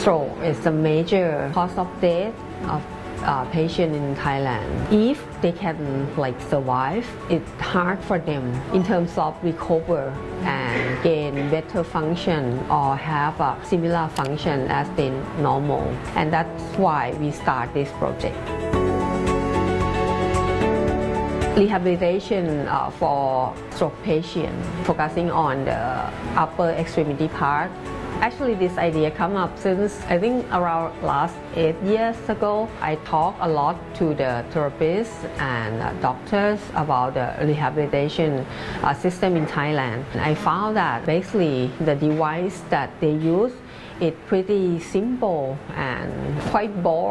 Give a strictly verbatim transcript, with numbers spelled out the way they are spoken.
Stroke is a major cause of death of uh, patient in Thailand. If they can like survive, it's hard for them in terms of recover and gain better function or have a similar function as the normal. And that's why we start this project. Rehabilitation uh, for stroke patients, focusing on the upper extremity part. Actually, this idea come up since I think around last eight years ago. I talked a lot to the therapists and uh, doctors about the rehabilitation uh, system in Thailand. I found that basically the device that they use is pretty simple and quite boring.